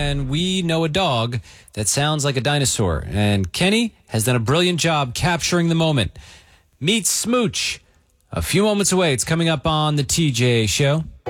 And we know a dog that sounds like a dinosaur. And Kenny has done a brilliant job capturing the moment. Meet Smooch. A few moments away. It's coming up on the TJ Show.